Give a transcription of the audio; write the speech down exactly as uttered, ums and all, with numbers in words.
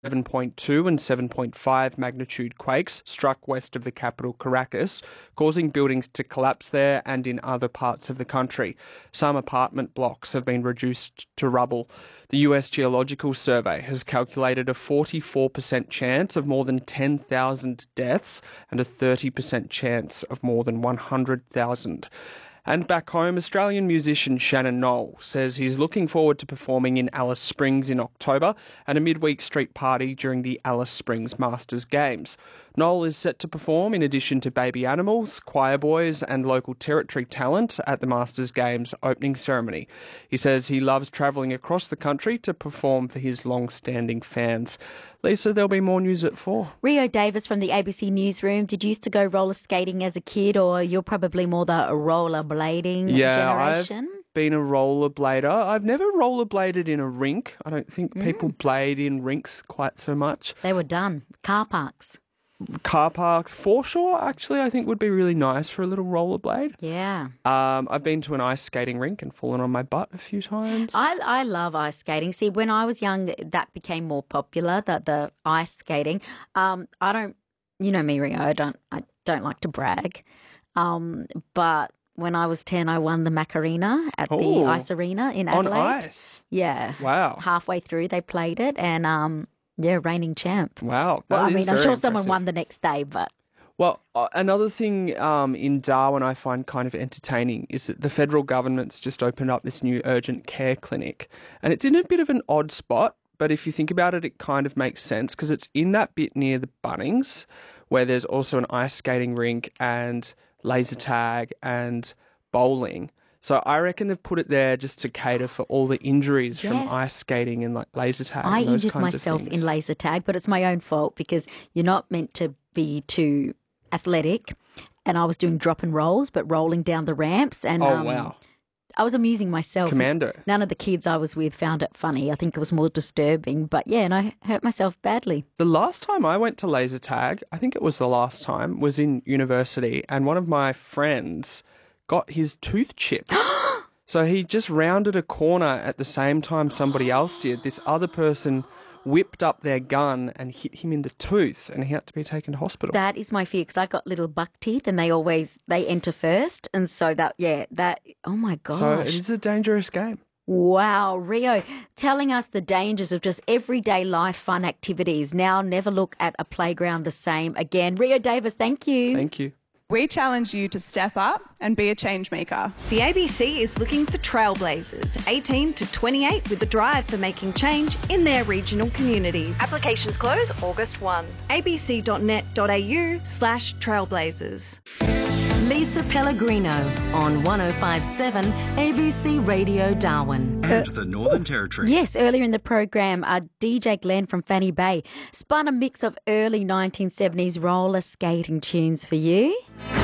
seven point two and seven point five magnitude quakes struck west of the capital, Caracas, causing buildings to collapse there and in other parts of the country. Some apartment blocks have been reduced to rubble. The U S Geological Survey has calculated a forty-four percent chance of more than ten thousand deaths and a thirty percent chance of more than one hundred thousand. And back home, Australian musician Shannon Noll says he's looking forward to performing in Alice Springs in October at a midweek street party during the Alice Springs Masters Games. Noll is set to perform in addition to Baby Animals, Choir Boys and local territory talent at the Masters Games opening ceremony. He says he loves travelling across the country to perform for his long-standing fans. Lisa, there'll be more news at four. Rio Davis from the A B C Newsroom. Did you used to go roller skating as a kid, or you're probably more the roller blading yeah, generation? I've been a rollerblader. I've never rollerbladed in a rink. I don't think Mm. people blade in rinks quite so much. They were done. Car parks. Car parks, foreshore, actually, I think would be really nice for a little rollerblade. Yeah. Um, I've been to an ice skating rink and fallen on my butt a few times. I, I love ice skating. See, when I was young, that became more popular, the, the ice skating. Um, I don't, you know me, Rio, I don't, I don't like to brag. Um, but when I was ten, I won the Macarena at the Ooh. Ice Arena in On Adelaide. ice? Yeah. Wow. Halfway through, they played it, and um, yeah, reigning champ. Wow. Well, that I is mean, I'm very sure someone impressive. won the next day, but Well, uh, another thing um, in Darwin I find kind of entertaining is that the federal government's just opened up this new urgent care clinic. And it's in a bit of an odd spot, but if you think about it, it kind of makes sense because it's in that bit near the Bunnings where there's also an ice skating rink and laser tag and bowling. So I reckon they've put it there just to cater for all the injuries from Yes. ice skating and like laser tag. I and those injured kinds of myself things. in laser tag, but it's my own fault because you're not meant to be too athletic. And I was doing drop and rolls, but rolling down the ramps. And Oh, um, wow. I was amusing myself. Commando. None of the kids I was with found it funny. I think it was more disturbing. But yeah, and I hurt myself badly. The last time I went to laser tag, I think it was the last time, was in university, and one of my friends got his tooth chipped. So he just rounded a corner at the same time somebody else did. This other person whipped up their gun and hit him in the tooth, and he had to be taken to hospital. That is my fear because I got little buck teeth and they always, they enter first. And so that, yeah, that, oh my gosh. So it is a dangerous game. Wow, Rio, telling us the dangers of just everyday life fun activities. Now never look at a playground the same again. Rio Davis, thank you. Thank you. We challenge you to step up and be a change maker. The A B C is looking for trailblazers, eighteen to twenty-eight, with a drive for making change in their regional communities. Applications close August first. abc.net.au slash trailblazers. Lisa Pellegrino on one oh five point seven A B C Radio Darwin. And the Northern Territory. Yes, earlier in the program, uh, D J Glenn from Fanny Bay spun a mix of early nineteen seventies roller skating tunes for you.